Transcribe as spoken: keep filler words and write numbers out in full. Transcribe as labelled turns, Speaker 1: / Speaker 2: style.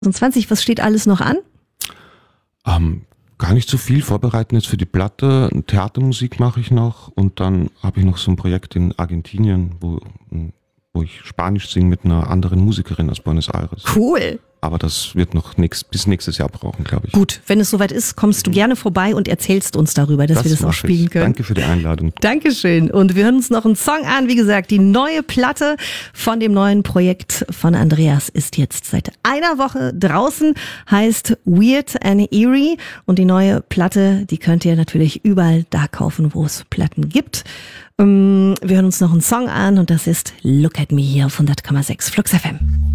Speaker 1: zwanzig, was steht alles noch an?
Speaker 2: Ähm, gar nicht so viel. Vorbereiten jetzt für die Platte. Theatermusik mache ich noch und dann habe ich noch so ein Projekt in Argentinien, wo, wo ich Spanisch singe mit einer anderen Musikerin aus Buenos Aires.
Speaker 1: Cool.
Speaker 2: Aber das wird noch nix, bis nächstes Jahr brauchen, glaube ich.
Speaker 1: Gut, wenn es soweit ist, kommst du gerne vorbei und erzählst uns darüber, dass
Speaker 2: das
Speaker 1: wir das auch spielen
Speaker 2: ich.
Speaker 1: können.
Speaker 2: Danke für die Einladung.
Speaker 1: Dankeschön. Und wir hören uns noch einen Song an. Wie gesagt, die neue Platte von dem neuen Projekt von Andreas ist jetzt seit einer Woche draußen, heißt Weird and Eerie. Und die neue Platte, die könnt ihr natürlich überall da kaufen, wo es Platten gibt. Wir hören uns noch einen Song an und das ist Look at Me hier auf hundert Komma sechs Flux F M.